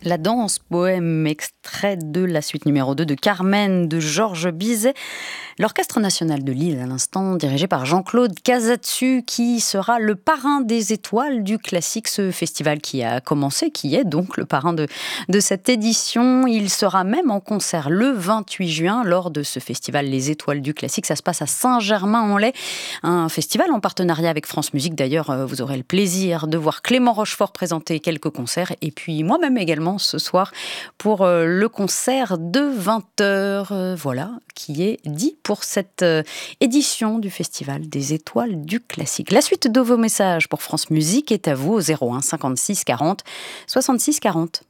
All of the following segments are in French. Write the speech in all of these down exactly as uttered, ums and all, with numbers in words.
La danse poème, extrait de la suite numéro deux de Carmen de Georges Bizet. L'Orchestre national de Lille, à l'instant, dirigé par Jean-Claude Casatsu, qui sera le parrain des étoiles du classique, ce festival qui a commencé, qui est donc le parrain de, de cette édition. Il sera même en concert le vingt-huit juin lors de ce festival Les Étoiles du classique. Ça se passe à Saint-Germain-en-Laye, un festival en partenariat avec France Musique. D'ailleurs, vous aurez le plaisir de voir Clément Rochefort présenter quelques concerts et puis moi-même également ce soir pour le concert de vingt heures, voilà, qui est dit pour cette édition du Festival des Étoiles du Classique. La suite de vos messages pour France Musique est à vous au zéro un cinquante-six quarante soixante-six quarante.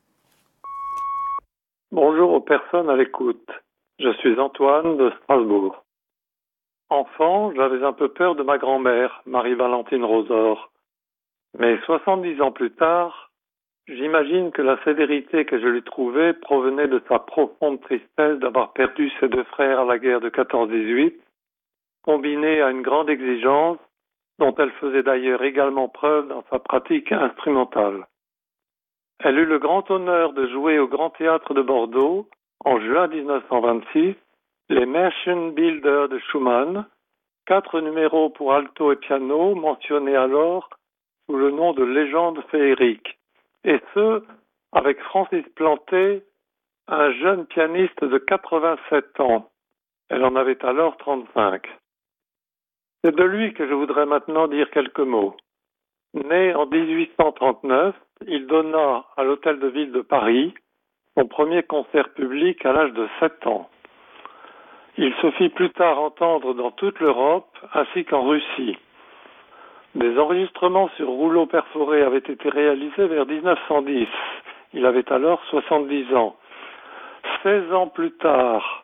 Bonjour aux personnes à l'écoute. Je suis Antoine de Strasbourg. Enfant, j'avais un peu peur de ma grand-mère, Marie-Valentine Rosor. Mais soixante-dix ans plus tard, j'imagine que la sévérité que je lui trouvais provenait de sa profonde tristesse d'avoir perdu ses deux frères à la guerre de quatorze dix-huit, combinée à une grande exigence dont elle faisait d'ailleurs également preuve dans sa pratique instrumentale. Elle eut le grand honneur de jouer au Grand Théâtre de Bordeaux, en juin dix-neuf cent vingt-six, les Märchenbilder de Schumann, quatre numéros pour alto et piano mentionnés alors sous le nom de légende féerique. Et ce, avec Francis Planté, un jeune pianiste de quatre-vingt-sept ans. Elle en avait alors trente-cinq. C'est de lui que je voudrais maintenant dire quelques mots. Né en dix-huit cent trente-neuf, il donna à l'Hôtel de Ville de Paris son premier concert public à l'âge de sept ans. Il se fit plus tard entendre dans toute l'Europe ainsi qu'en Russie. Des enregistrements sur rouleaux perforés avaient été réalisés vers dix-neuf cent dix. Il avait alors soixante-dix ans. seize ans plus tard,